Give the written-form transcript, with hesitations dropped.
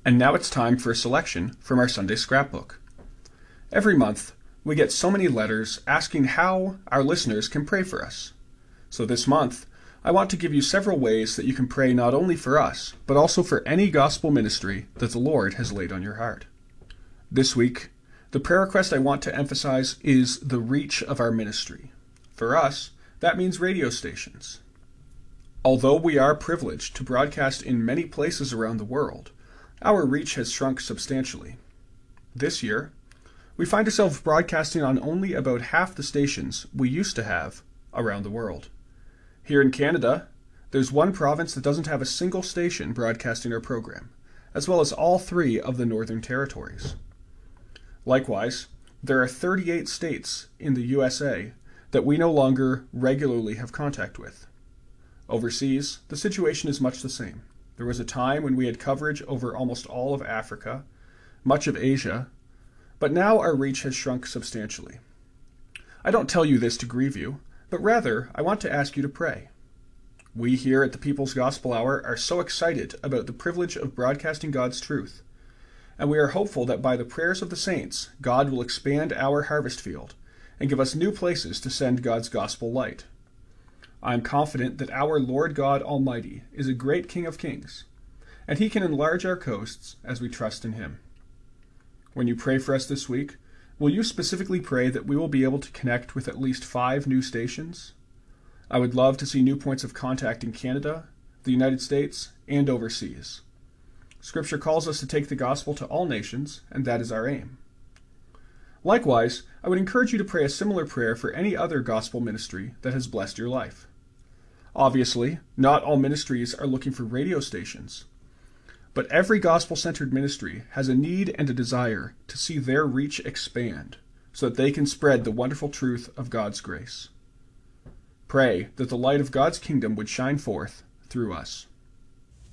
And now it's time for a selection from our Sunday scrapbook. Every month, we get so many letters asking how our listeners can pray for us. So this month, I want to give you several ways that you can pray not only for us, but also for any gospel ministry that the Lord has laid on your heart. This week, the prayer request I want to emphasize is the reach of our ministry. For us, that means radio stations. Although we are privileged to broadcast in many places around the world, our reach has shrunk substantially. This year, we find ourselves broadcasting on only about half the stations we used to have around the world. Here in Canada, there's one province that doesn't have a single station broadcasting our program, as well as all 3 of the Northern Territories. Likewise, there are 38 states in the USA that we no longer regularly have contact with. Overseas, the situation is much the same. There was a time when we had coverage over almost all of Africa, much of Asia, but now our reach has shrunk substantially. I don't tell you this to grieve you, but rather I want to ask you to pray. We here at the People's Gospel Hour are so excited about the privilege of broadcasting God's truth, and we are hopeful that by the prayers of the saints, God will expand our harvest field and give us new places to send God's gospel light. I am confident that our Lord God Almighty is a great King of Kings, and He can enlarge our coasts as we trust in Him. When you pray for us this week, will you specifically pray that we will be able to connect with at least 5 new stations? I would love to see new points of contact in Canada, the United States, and overseas. Scripture calls us to take the gospel to all nations, and that is our aim. Likewise, I would encourage you to pray a similar prayer for any other gospel ministry that has blessed your life. Obviously, not all ministries are looking for radio stations, but every gospel-centered ministry has a need and a desire to see their reach expand so that they can spread the wonderful truth of God's grace. Pray that the light of God's kingdom would shine forth through us.